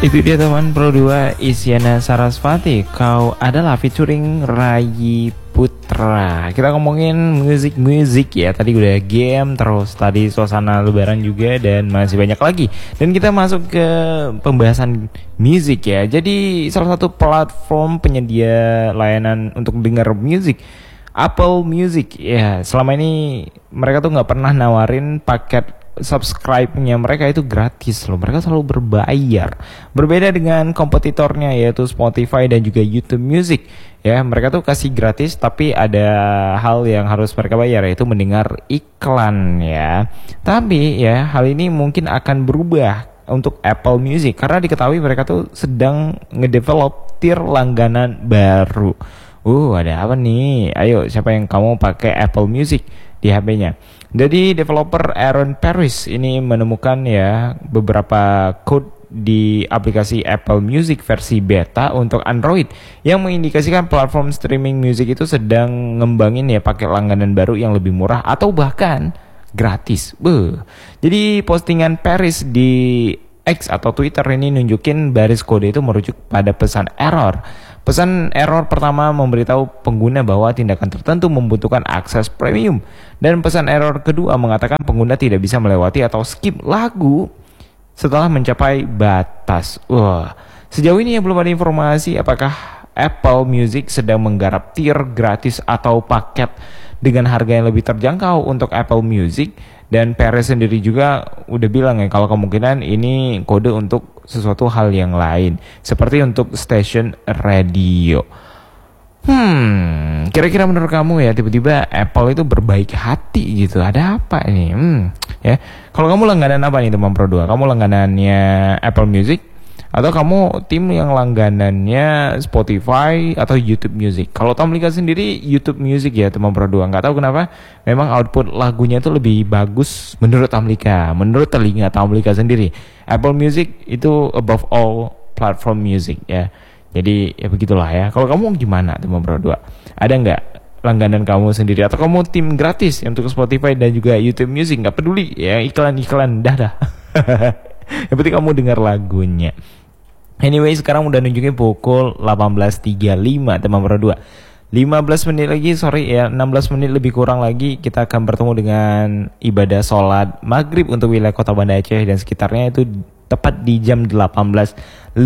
Itu dia teman Pro 2, Isyana Sarasvati, Kau Adalah featuring Rai Putra. Kita ngomongin musik ya. Tadi udah game, terus tadi suasana lebaran juga, dan masih banyak lagi. Dan kita masuk ke pembahasan musik ya. Jadi salah satu platform penyedia layanan untuk dengar musik, Apple Music ya, selama ini mereka tuh nggak pernah nawarin paket subscribe-nya mereka itu gratis loh. Mereka selalu berbayar. Berbeda dengan kompetitornya yaitu Spotify dan juga YouTube Music. Ya, mereka tuh kasih gratis tapi ada hal yang harus mereka bayar, yaitu mendengar iklan ya. Tapi ya, hal ini mungkin akan berubah untuk Apple Music karena diketahui mereka tuh sedang ngedevelop tier langganan baru. Ada apa nih? Ayo, siapa yang kamu pakai Apple Music di HP-nya? Jadi developer Aaron Paris ini menemukan ya beberapa code di aplikasi Apple Music versi beta untuk Android yang mengindikasikan platform streaming music itu sedang ngembangin ya pakai langganan baru yang lebih murah atau bahkan gratis. Jadi postingan Paris di X atau Twitter ini nunjukin baris kode itu merujuk pada pesan error. Pesan error pertama memberitahu pengguna bahwa tindakan tertentu membutuhkan akses premium. Dan pesan error kedua mengatakan pengguna tidak bisa melewati atau skip lagu setelah mencapai batas. Sejauh ini ya belum ada informasi apakah Apple Music sedang menggarap tier gratis atau paket dengan harga yang lebih terjangkau untuk Apple Music. Dan Perez sendiri juga udah bilang ya kalau kemungkinan ini kode untuk sesuatu hal yang lain, seperti untuk stasiun radio. Kira-kira menurut kamu ya, tiba-tiba Apple itu berbaik hati gitu, ada apa ini? Ya, kalau kamu langganan apa nih teman Pro 2? Kamu langganannya Apple Music atau kamu tim yang langganannya Spotify atau YouTube Music? Kalau Tamlika sendiri YouTube Music ya teman Pro 2. Nggak tahu kenapa, memang output lagunya itu lebih bagus menurut Tamlika, menurut telinga Tamlika sendiri. Apple Music itu above all platform music ya. Jadi ya begitulah ya. Kalau kamu gimana teman Pro 2? Ada nggak langganan kamu sendiri atau kamu tim gratis untuk Spotify dan juga YouTube Music? Nggak peduli ya, iklan-iklan dah. Yang penting kamu dengar lagunya. Anyway, sekarang udah nunjukin pukul 18.35 teman Pro 2. 15 menit lagi, 16 menit lebih kurang lagi kita akan bertemu dengan ibadah sholat maghrib untuk wilayah Kota Banda Aceh dan sekitarnya, itu tepat di jam 18.52.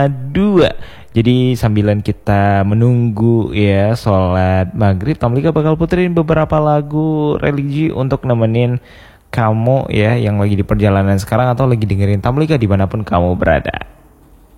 Jadi sambilan kita menunggu ya sholat maghrib, Tamlika bakal puterin beberapa lagu religi untuk nemenin kamu ya yang lagi di perjalanan sekarang atau lagi dengerin Tamlika dimanapun kamu berada.